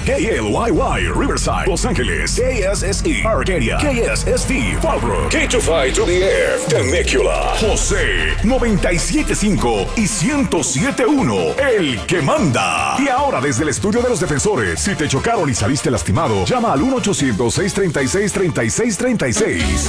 KLYY, Riverside, Los Ángeles. KSSE, Arcadia. KSST, Fallbrook. K25 to the Air, Temecula. José, 97.5 y 107.1, el que manda. Y ahora desde el estudio de los defensores, si te chocaron y saliste lastimado, llama al 1-800-636-3636.